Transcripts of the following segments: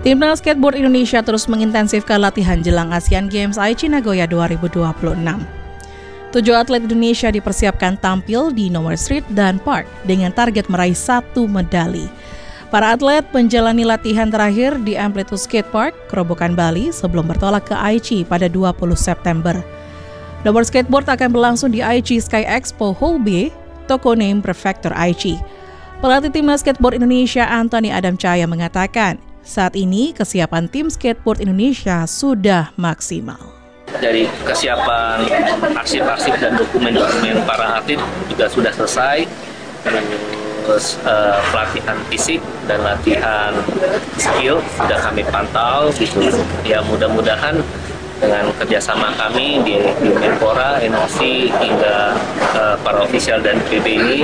Timnas Skateboard Indonesia terus mengintensifkan latihan jelang Asian Games Aichi Nagoya 2026. 7 atlet Indonesia dipersiapkan tampil di nomor street dan park dengan target meraih 1 medali. Para atlet menjalani latihan terakhir di Amplitude Skate Park, Kerobokan, Bali sebelum bertolak ke Aichi pada 20 September. Nomor skateboard akan berlangsung di Aichi Sky Expo Hall B, Toko Name Prefektur Aichi. Pelatih Timnas Skateboard Indonesia Antoni Adam Cahaya mengatakan, saat ini kesiapan tim skateboard Indonesia sudah maksimal. Dari kesiapan arsip-arsip dan dokumen-dokumen para atlet juga sudah selesai. Terus pelatihan fisik dan latihan skill sudah kami pantau gitu. Ya mudah-mudahan dengan kerjasama kami di Menpora, NOC hingga para ofisial dan PBI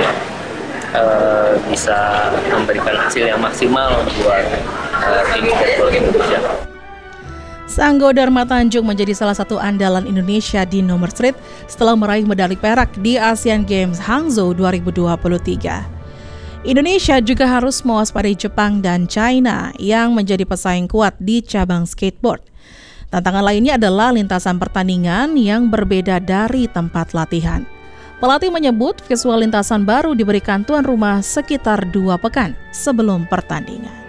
bisa memberikan hasil yang maksimal buat tim skateboard Indonesia. Sanggo Dharma Tanjung menjadi salah satu andalan Indonesia di nomor street setelah meraih medali perak di Asian Games Hangzhou 2023. Indonesia juga harus mewaspadai Jepang dan China yang menjadi pesaing kuat di cabang skateboard. Tantangan lainnya adalah lintasan pertandingan yang berbeda dari tempat latihan. Pelatih menyebut visual lintasan baru diberikan tuan rumah sekitar 2 pekan sebelum pertandingan.